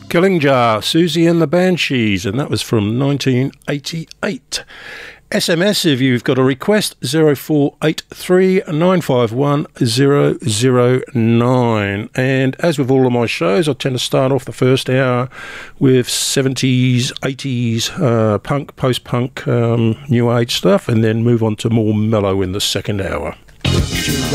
Killinjar, Susie and the Banshees, and that was from 1988. SMS if you've got a request, 0483 951 009. And as with all of my shows, I tend to start off the first hour with 70s, 80s, punk, post-punk, new age stuff, and then move on to more mellow in the second hour.